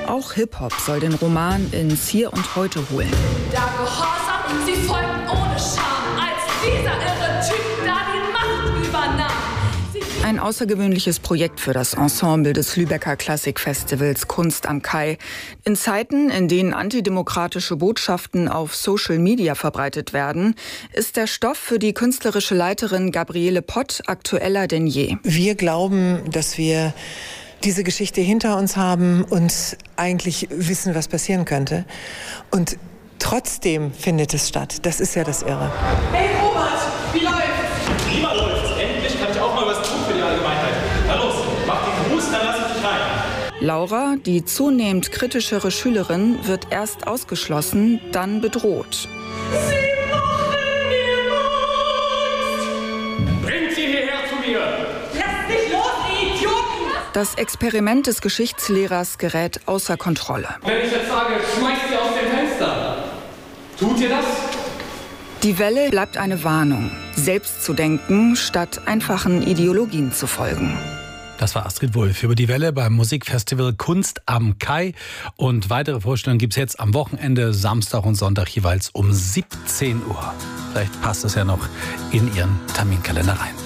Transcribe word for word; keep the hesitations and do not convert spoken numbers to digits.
Auch Hip-Hop soll den Roman ins Hier und Heute holen. Der Gehorsam, sie folgten ohne Scham, als dieser irre Typ da die Macht übernahm. Ein außergewöhnliches Projekt für das Ensemble des Lübecker Klassikfestivals Kunst am Kai. In Zeiten, in denen antidemokratische Botschaften auf Social Media verbreitet werden, ist der Stoff für die künstlerische Leiterin Gabriele Pott aktueller denn je. Wir glauben, dass wir diese Geschichte hinter uns haben und eigentlich wissen, was passieren könnte. Und trotzdem findet es statt. Das ist ja das Irre. Hey Robert, wie läuft's? Prima läuft's. Endlich kann ich auch mal was tun für die Allgemeinheit. Na los, mach den Gruß, dann lass ich dich rein. Laura, die zunehmend kritischere Schülerin, wird erst ausgeschlossen, dann bedroht. Sie machen mir Angst. Bringt sie hierher zu mir! Lasst mich los, ihr Idioten! Das Experiment des Geschichtslehrers gerät außer Kontrolle. Wenn ich jetzt sage, schmeißt sie aus dem Fenster, tut ihr das? Die Welle bleibt eine Warnung, selbst zu denken, statt einfachen Ideologien zu folgen. Das war Astrid Wulff über die Welle beim Musikfestival Kunst am Kai. Und weitere Vorstellungen gibt es jetzt am Wochenende, Samstag und Sonntag jeweils um siebzehn Uhr. Vielleicht passt es ja noch in Ihren Terminkalender rein.